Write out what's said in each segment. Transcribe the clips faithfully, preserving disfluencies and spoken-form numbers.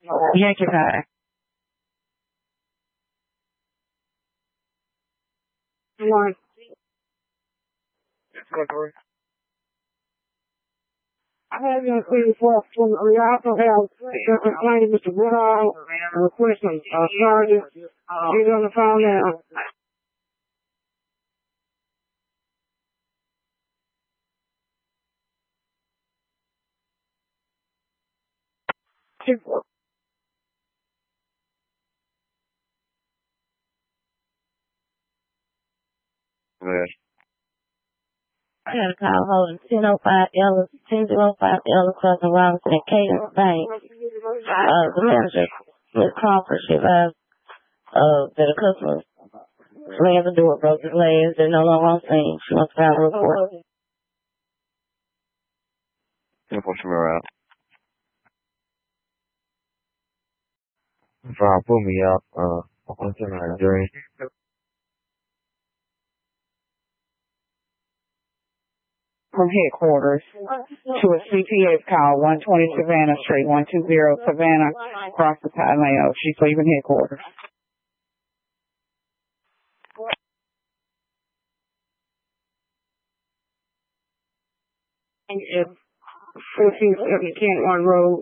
Yankee Pie. One. I have been clean for from we also have different claims, Mister Woodall, requesting uh charges. He's on the phone now. Yes. I got a call holding ten oh five Ellis, ten oh five Ellis Cousin Robinson and Cadence Bank. Uh, the manager, Miz Crawford, she advised, uh, that a customer slammed the door, broke his legs, they're no longer on scene. She wants to file a report. Enforcement around. Trying to pull me out, uh, on tonight during. From headquarters to a C P S call, one twenty Savannah Street, one two zero Savannah, across the Paleo. She's leaving headquarters. It's fourteen seventy Kentwater Road.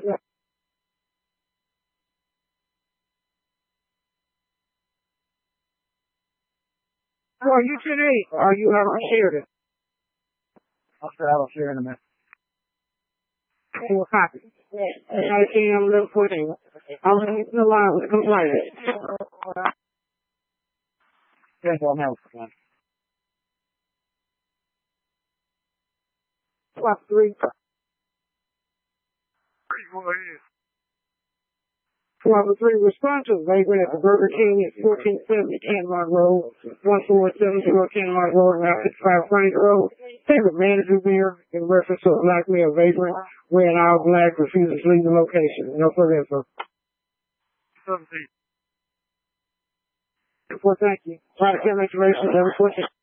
Are you today? Or are you haven't shared it? I'll share, I'll share in a minute. Four copies. I can look for them. I'm in the line with the complaint. That's what I'm helping. Plus three. Number three, responsive vagrant at the Burger King at fourteen seventy Kentwater Road, one four seven zero Kentwater Road, and fifty-five Frank Road. Favorite manager there in reference to a black male vagrant wearing all black refuses to leave the location. No further info. Well, thank you. Trying to get information, every question.